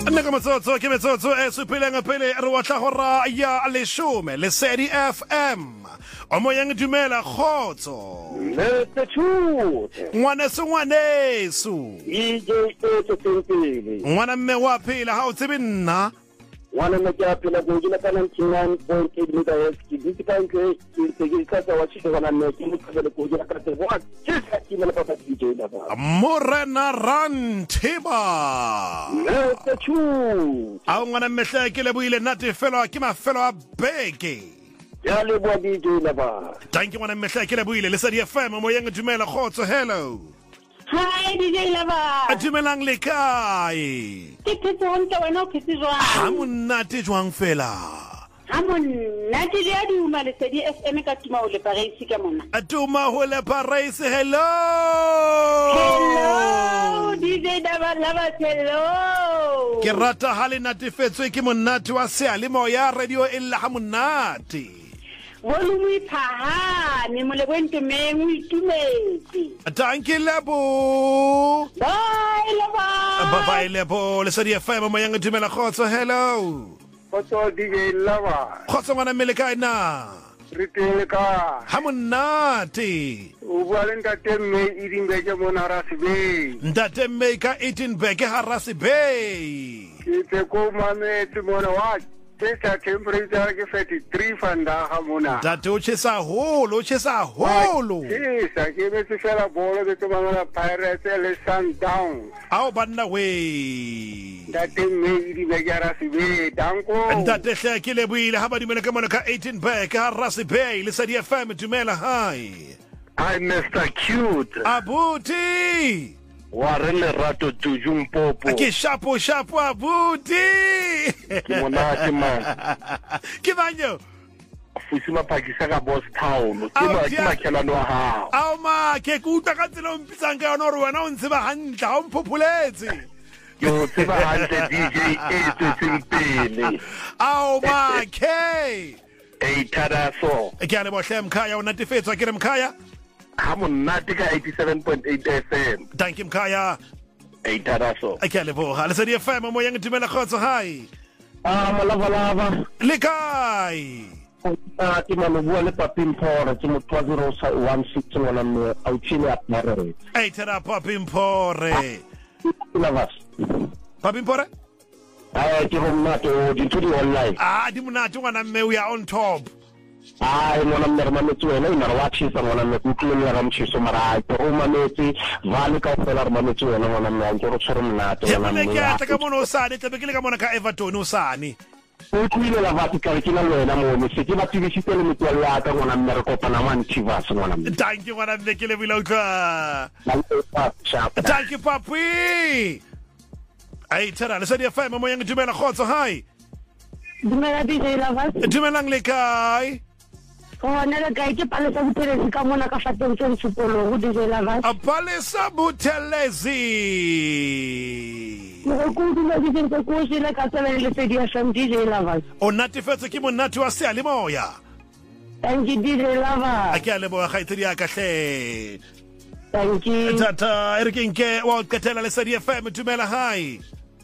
Nna ka motsotso ke metsotso e supileng pele re watla hora ya lesome le Sedi FM o moyeng dumela khotso le tshutse ngwana se ngwanesu ngwana mme wa phela ha o tsebe nna ngwana mme ke a phela go dila kana 99.8 megahertz ke ditse ka nke ke ka wa tshitse ngwana mme ke motlhabele go dila ka tse wa tshitse ke le papa DJ la ba Morena Rantiba le tshutse a ngwana mme hle ke le buile nate felo ke mafelo a beke ya le bua DJ la ba thank you ngwana mme hle ke le buile le Sedi FM moyeng dumela khotso hello. Hi DJ Lava. A dumelang le kae? Ke phetse hontle wena o phetse jwang? Ha monate jwang fela? Ha monate le a duma le Sedi FM ka tuma o le Paris ka mona. A tuma ho le Paris hello. Hello DJ Lava hello. Ke rata ha le natefetswe ke monate wa Sealemoya radio e lla ha monate. Volume phahame molebwente mengu itumetse. Thank you Lebo. Bye Lava. Bye Lebo le Sedi FM moyeng dumela khotso hello. Khotso DJ Lava Khotso ngwana mme le kae na? re teng ka Ha monate. o bua le ntate mme idimbe ke mona ra sebe Ntate Maker 18 beke ha Rasebey. ke tse ko mametse mona wa tsa temperature ke 33 fanda ga mona Ntate o tshesa holo sa ke betse fela bolo de tsamana Pirates le Sundown ao banna we ntate mme idimbe ke ra sebe danko Ntate hle ke le buile ha ba dimela ka mona ka 18 beke ha Rasebey le Sedi FM dumela hi I Mr Cute Abuti wa re le rato tujung popo ke shapo abuti ke monate man ke banyo fusima pakisa ka boss town ke makhelano wa hao ao ma ke kuta ka tsela o mpitsang ka yona hore wena o ntse ba hantle ha o mphophuletse ke o tseba hantle DJ e tsitsipele ao ma ke Thadaso ke a le bohle Mkhaya o natefetswa ke re Mkhaya ha monate ka 87.8 FM thank you Mkhaya Thadaso ke a le boga le Sedi FM moyeng dumela khotso hi malava le kae ke malobua le papimpore ke motho wa 016 ngwana mme a utshile a pare Thada Papimpore lavas Papimpore ke romate o di tudi online di monate ngwana mme we are on top ngwana mme re mametse wena ina re wa tshisa ngwana mme kutlwe ra mtshiso mara ke o mametse vale ka fela re mametse wena ngwana mme a ke re tshwere monate ngwana mme ke a tla ka mona o sane tlabe ke le ka mona ka Everton o sane o tlile la va ka ke na wena mo se ke ba tibisitse le metswalle ya ka ngwana mme re kopana man Chivas ngwana mme thank you ngwana mme ke le bila utlwa thank you papi Thada le Sedi FM moyeng dumela khotso hi Dumela DJ Lava. dumelang le kae Ona le kae ke palesa butelezi ka mona ka fateng tse tshupolo go DJ Lava. a palesa butelezi Mo go dula di tse go shela ka tsela le Sedi FM DJ Lava. o natefetswe ke monate wa Sealemoya Thank you DJ Lava. a ke a leboga kgaitsedi ya ka hle Thank you. tata e re ke nke wa o qetela le Sedi FM dumela hi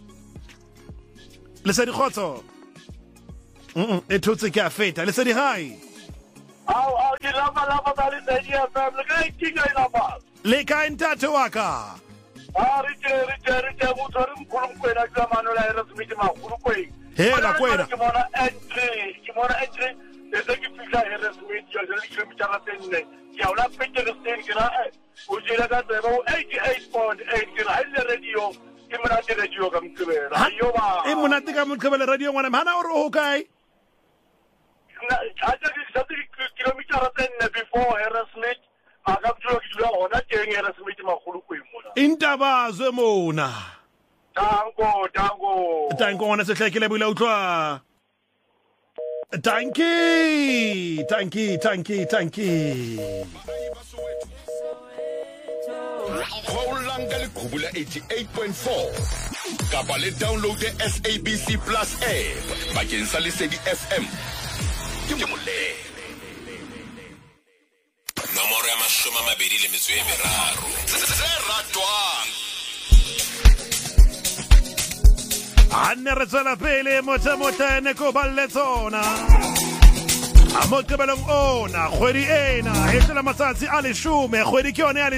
le Sedi khotso e thotse ke a feta le Sedi hi au di lava ba le Sedi FM le kae tinga lava le kae ntate wa ka rite mutsari mkhulu mkwena ka mano la Erasmus makhulu kwena hela kwena ke mona entry le ke fihla Erasmus ya le kilometer a tsenne ya la pete le steng ke ra o jela ka tseba 88.8 ke ra ile radio ke mona te radio ka mkhubela ayo ba e monate ka mkhubela radio ngwana hana o re ho kae a ke kilometer a tsenne before Erasmus aga bjo ke dula ona teng Erasmus makhulu kwena intabazwe mona tango ngwana se hlekile buile utlwa thank you Kgolanga le khubula 88.4 kapa le download the SABC Plus app bakeng sa Lesedi FM ke molele nomoro ya 23 se ratwang Anne re tswela pele motemotene ko balletsona a mo qebelong ona kgwedi ena e tla matsatsi a 10 kgwedi ke yone